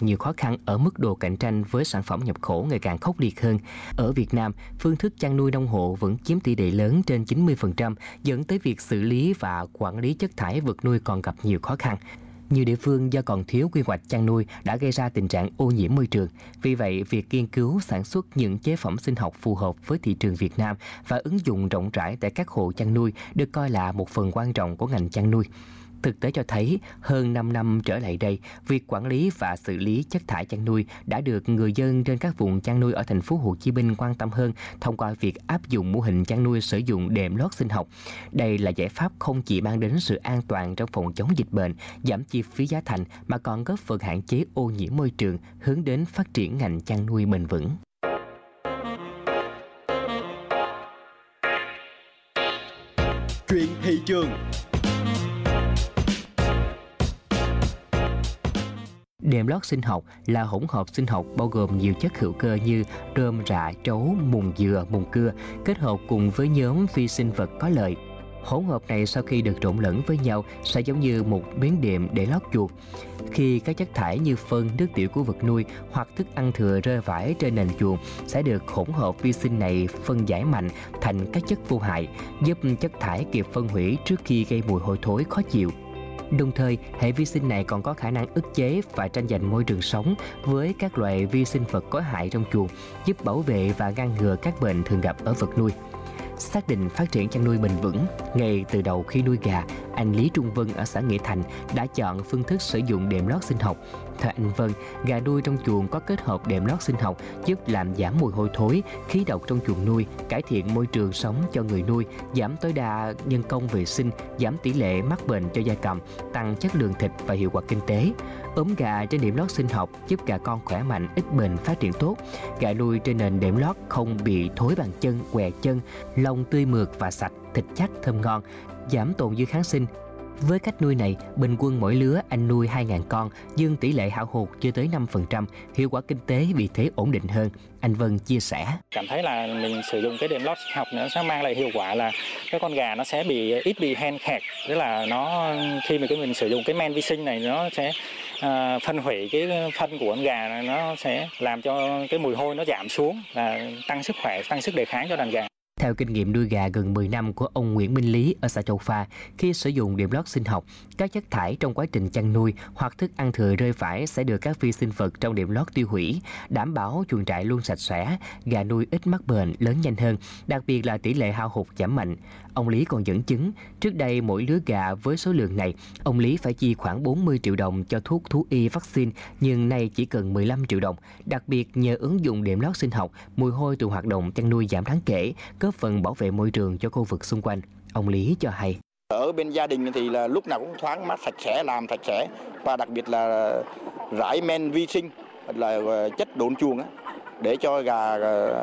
nhiều khó khăn ở mức độ cạnh tranh với sản phẩm nhập khẩu ngày càng khốc liệt hơn. Ở Việt Nam, phương thức chăn nuôi nông hộ vẫn chiếm tỷ lệ lớn trên 90%, dẫn tới việc xử lý và quản lý chất thải vật nuôi còn gặp nhiều khó khăn. Nhiều địa phương do còn thiếu quy hoạch chăn nuôi đã gây ra tình trạng ô nhiễm môi trường. Vì vậy, việc nghiên cứu sản xuất những chế phẩm sinh học phù hợp với thị trường Việt Nam và ứng dụng rộng rãi tại các hộ chăn nuôi được coi là một phần quan trọng của ngành chăn nuôi. Thực tế cho thấy, hơn 5 năm trở lại đây, việc quản lý và xử lý chất thải chăn nuôi đã được người dân trên các vùng chăn nuôi ở thành phố Hồ Chí Minh quan tâm hơn thông qua việc áp dụng mô hình chăn nuôi sử dụng đệm lót sinh học. Đây là giải pháp không chỉ mang đến sự an toàn trong phòng chống dịch bệnh, giảm chi phí giá thành mà còn góp phần hạn chế ô nhiễm môi trường, hướng đến phát triển ngành chăn nuôi bền vững. Chuyện thị trường. Đệm lót sinh học là hỗn hợp sinh học bao gồm nhiều chất hữu cơ như rơm rạ, trấu, mùn dừa, mùn cưa, kết hợp cùng với nhóm vi sinh vật có lợi. Hỗn hợp này sau khi được trộn lẫn với nhau sẽ giống như một miếng đệm để lót chuồng. Khi các chất thải như phân, nước tiểu của vật nuôi hoặc thức ăn thừa rơi vãi trên nền chuồng sẽ được hỗn hợp vi sinh này phân giải mạnh thành các chất vô hại, giúp chất thải kịp phân hủy trước khi gây mùi hôi thối khó chịu. Đồng thời, hệ vi sinh này còn có khả năng ức chế và tranh giành môi trường sống với các loài vi sinh vật có hại trong chuồng, giúp bảo vệ và ngăn ngừa các bệnh thường gặp ở vật nuôi. Xác định phát triển chăn nuôi bền vững, ngay từ đầu khi nuôi gà, anh Lý Trung Vân ở xã Nghĩa Thành đã chọn phương thức sử dụng đệm lót sinh học. Theo anh Vân, gà nuôi trong chuồng có kết hợp đệm lót sinh học giúp làm giảm mùi hôi thối, khí độc trong chuồng nuôi, cải thiện môi trường sống cho người nuôi, giảm tối đa nhân công vệ sinh, giảm tỷ lệ mắc bệnh cho gia cầm, tăng chất lượng thịt và hiệu quả kinh tế. Ốm gà trên đệm lót sinh học giúp gà con khỏe mạnh, ít bệnh, phát triển tốt. Gà nuôi trên nền đệm lót không bị thối bàn chân, què chân, lông tươi mượt và sạch, thịt chắc, thơm ngon, giảm tồn dư kháng sinh. Với cách nuôi này, bình quân mỗi lứa anh nuôi 2.000 con, nhưng tỷ lệ hao hụt chưa tới 5%, hiệu quả kinh tế vì thế ổn định hơn. Anh Vân chia sẻ. Cảm thấy là mình sử dụng cái đệm lót sinh học nó sẽ mang lại hiệu quả là cái con gà nó sẽ ít bị hen khẹt, tức là nó khi mà mình sử dụng cái men vi sinh này nó sẽ phân hủy cái phân của con gà này, nó sẽ làm cho cái mùi hôi nó giảm xuống và tăng sức khỏe, tăng sức đề kháng cho đàn gà. Theo kinh nghiệm nuôi gà gần 10 năm của ông Nguyễn Minh Lý ở xã Châu Pha, khi sử dụng đệm lót sinh học, các chất thải trong quá trình chăn nuôi hoặc thức ăn thừa rơi vãi sẽ được các vi sinh vật trong đệm lót tiêu hủy, đảm bảo chuồng trại luôn sạch sẽ, gà nuôi ít mắc bệnh, lớn nhanh hơn, đặc biệt là tỷ lệ hao hụt giảm mạnh. Ông Lý còn dẫn chứng, trước đây mỗi lứa gà với số lượng này, ông Lý phải chi khoảng 40 triệu đồng cho thuốc thú y vaccine, nhưng nay chỉ cần 15 triệu đồng. Đặc biệt nhờ ứng dụng đệm lót sinh học, mùi hôi từ hoạt động chăn nuôi giảm đáng kể, góp phần bảo vệ môi trường cho khu vực xung quanh. Ông Lý cho hay. Ở bên gia đình thì là lúc nào cũng thoáng mát, sạch sẽ, làm sạch sẽ và đặc biệt là rải men vi sinh là chất độn chuồng á, để cho gà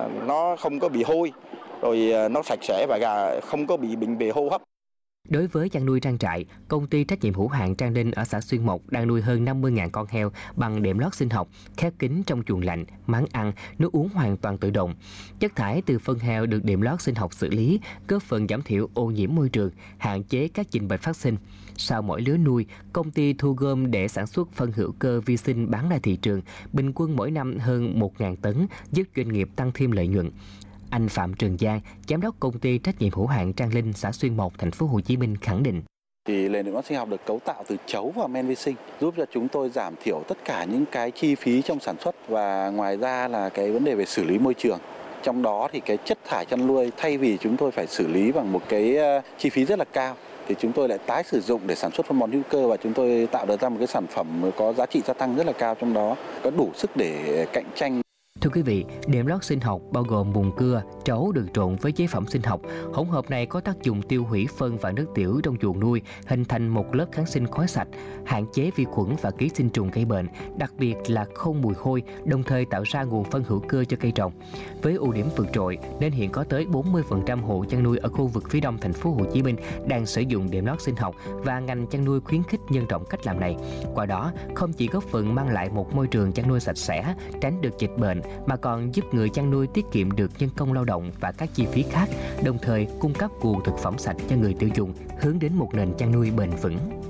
nó không có bị hôi, rồi nó sạch sẽ và gà không có bị bệnh về hô hấp. Đối với chăn nuôi trang trại, công ty trách nhiệm hữu hạn Trang Ninh ở xã Xuyên Mộc đang nuôi hơn 50.000 con heo bằng đệm lót sinh học, khép kín trong chuồng lạnh, máng ăn, nước uống hoàn toàn tự động. Chất thải từ phân heo được đệm lót sinh học xử lý, góp phần giảm thiểu ô nhiễm môi trường, hạn chế các dịch bệnh phát sinh. Sau mỗi lứa nuôi, công ty thu gom để sản xuất phân hữu cơ vi sinh bán ra thị trường, bình quân mỗi năm hơn 1.000 tấn, giúp doanh nghiệp tăng thêm lợi nhuận. Anh Phạm Trường Giang, giám đốc công ty trách nhiệm hữu hạn Trang Linh, xã Xuyên Mộc, thành phố Hồ Chí Minh khẳng định. Thì đệm lót sinh học được cấu tạo từ chấu và men vi sinh, giúp cho chúng tôi giảm thiểu tất cả những cái chi phí trong sản xuất và ngoài ra là cái vấn đề về xử lý môi trường. Trong đó thì cái chất thải chăn nuôi thay vì chúng tôi phải xử lý bằng một cái chi phí rất là cao thì chúng tôi lại tái sử dụng để sản xuất phân bón hữu cơ và chúng tôi tạo được ra một cái sản phẩm có giá trị gia tăng rất là cao, trong đó có đủ sức để cạnh tranh. Thưa quý vị, đệm lót sinh học bao gồm mùn cưa, trấu được trộn với chế phẩm sinh học. Hỗn hợp này có tác dụng tiêu hủy phân và nước tiểu trong chuồng nuôi, hình thành một lớp kháng sinh khói sạch, hạn chế vi khuẩn và ký sinh trùng gây bệnh, đặc biệt là không mùi hôi, đồng thời tạo ra nguồn phân hữu cơ cho cây trồng. Với ưu điểm vượt trội nên hiện có tới 40% hộ chăn nuôi ở khu vực phía đông thành phố Hồ Chí Minh đang sử dụng đệm lót sinh học và ngành chăn nuôi khuyến khích nhân rộng cách làm này. Qua đó, không chỉ góp phần mang lại một môi trường chăn nuôi sạch sẽ, tránh được dịch bệnh mà còn giúp người chăn nuôi tiết kiệm được nhân công lao động và các chi phí khác, đồng thời cung cấp nguồn thực phẩm sạch cho người tiêu dùng, hướng đến một nền chăn nuôi bền vững.